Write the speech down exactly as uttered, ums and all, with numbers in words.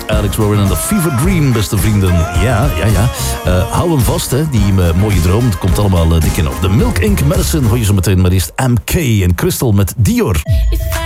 Alex Warren en The Fever Dream, beste vrienden. Ja, ja, ja. Uh, hou hem vast, hè, die uh, mooie droom. Het komt allemaal uh, dik in op. De Milk Inc Medicine hoor je zo meteen, maar eerst M K en Crystal met Dior.